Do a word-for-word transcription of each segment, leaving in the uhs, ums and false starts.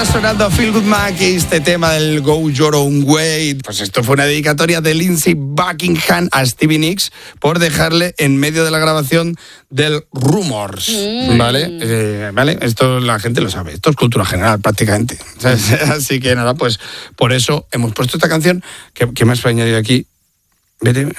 sonando Feel Good Mac y este tema del Go Your Own Way. Pues esto fue una dedicatoria de Lindsey Buckingham a Stevie Nicks por dejarle en medio de la grabación del Rumours. Mm. ¿Vale? Eh, ¿Vale? Esto la gente lo sabe. Esto es cultura general prácticamente. Así que nada, pues por eso hemos puesto esta canción. ¿Qué, qué más he añadido aquí? Vete.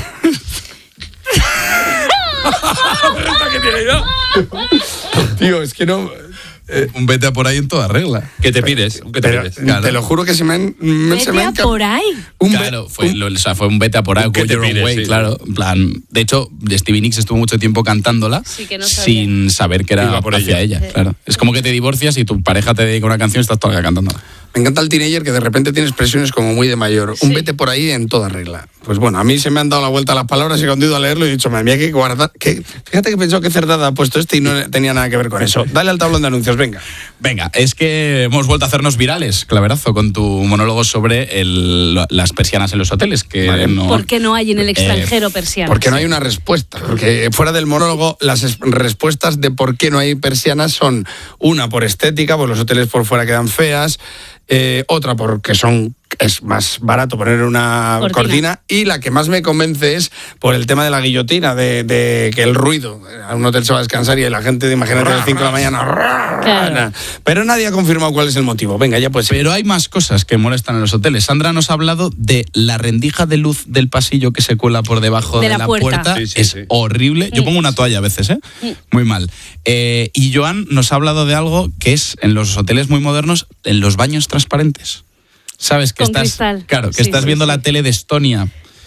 ¿Qué tiene yo? Tío, es que no... Eh, un vete a por ahí en toda regla. ¿Qué te pides? ¿Qué te Pero, pides? Claro. Te lo juro que se me han... Me, ¿Vete se me a han por ahí? Un claro, fue, un, lo, o sea, fue un vete a por ahí, Go Your Own Way, sí, claro. En plan, de hecho, Stevie Nicks estuvo mucho tiempo cantándola sí, que no sin saber que era por hacia ella. ella sí. claro. Es como que te divorcias y tu pareja te dedica una canción y estás todavía cantándola. Me encanta el teenager que de repente tiene expresiones como muy de mayor. Sí. Un vete por ahí en toda regla. Pues bueno, a mí se me han dado la vuelta las palabras y cuando he ido a leerlo he dicho, madre mía, hay que guardar... Que... Fíjate que he pensado que Cerdada ha puesto este y no tenía nada que ver con eso. Dale al tablón de anuncios, venga. Venga, es que hemos vuelto a hacernos virales, Claverazo, con tu monólogo sobre el, las persianas en los hoteles. Que vale. no, ¿Por qué no hay en el extranjero eh, persianas? Porque no hay una respuesta. Porque fuera del monólogo, las es- respuestas de por qué no hay persianas son una por estética, pues los hoteles por fuera quedan feas, eh, otra porque son... es más barato poner una cortina. cortina y la que más me convence es por el tema de la guillotina, de, de que el ruido, a un hotel se va a descansar y la gente, imagínate, a las cinco de la mañana. Claro. Pero nadie ha confirmado cuál es el motivo. Venga, ya pues. Pero hay más cosas que molestan en los hoteles. Sandra nos ha hablado de la rendija de luz del pasillo que se cuela por debajo de, de la, la puerta. puerta. Sí, sí, es sí. horrible. Yo Mm. pongo una toalla a veces, ¿eh? Mm. Muy mal. Eh, y Joan nos ha hablado de algo que es en los hoteles muy modernos, en los baños transparentes. ¿Sabes? Que Con estás, cristal. claro, que Sí, estás sí, viendo sí. la tele de Estonia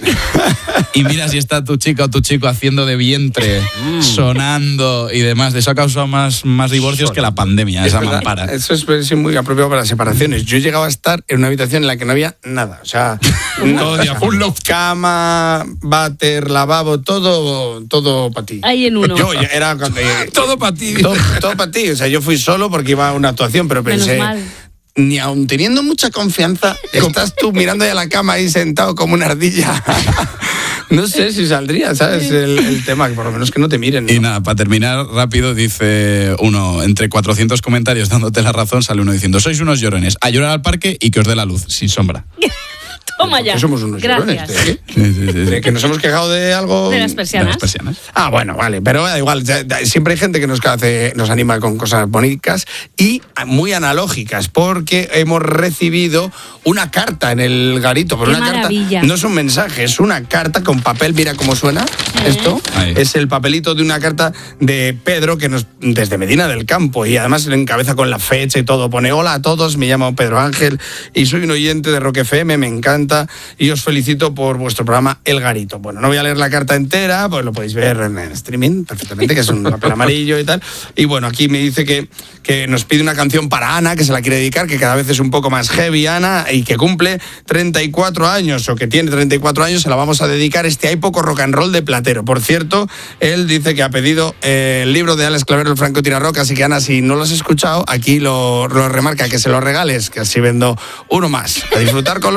y mira si está tu chica o tu chico haciendo de vientre, sonando y demás. De eso ha causado más, más divorcios que la pandemia, esa verdad, mampara. eso es sí, muy apropiado para las separaciones. Yo llegaba a estar en una habitación en la que no había nada. O sea, Todo diáfano. cama, váter, lavabo, todo, todo para ti. Ahí en uno. Yo ya era cuando- eh, Todo para ti. todo, todo para ti. O sea, yo fui solo porque iba a una actuación, pero Menos pensé, mal. ni aun teniendo mucha confianza, estás tú mirando a la cama ahí sentado como una ardilla. No sé si saldría, ¿sabes? El, el tema, que por lo menos que no te miren, ¿no? Y nada, para terminar rápido, dice uno, entre cuatrocientos comentarios dándote la razón, sale uno diciendo, sois unos llorones, a llorar al parque y que os dé la luz, sin sombra. Toma ya. Que somos unos llorones. Gracias. ¿De qué? Sí, sí, sí, ¿De sí. que nos hemos quejado de algo? De las De persianas. las persianas. Ah, bueno, vale, pero da igual, ya- ya- siempre hay gente que nos hace, nos anima con cosas bonitas y muy analógicas, porque hemos recibido una carta en el garito, pero ¡Qué una maravilla! carta no es un mensaje, es una carta con papel, mira cómo suena esto, Ahí. es el papelito de una carta de Pedro que nos desde Medina del Campo y además le encabeza con la fecha y todo, pone hola a todos, me llamo Pedro Ángel y soy un oyente de Rock F M, me encanta y os felicito por vuestro programa El Garito. Bueno, no voy a leer la carta entera, pues lo podéis ver en el streaming perfectamente, que es un papel amarillo y tal. Y bueno, aquí me dice que, que nos pide una canción para Ana, que se la quiere dedicar, que cada vez es un poco más heavy, Ana, y que cumple treinta y cuatro años, o que tiene treinta y cuatro años, se la vamos a dedicar este Hay poco rock and roll de Platero. Por cierto, él dice que ha pedido eh, el libro de Alex Clavero, El Franco Tirarroca, así que Ana, si no lo has escuchado, aquí lo, lo remarca, que se lo regales, que así vendo uno más. A disfrutar con los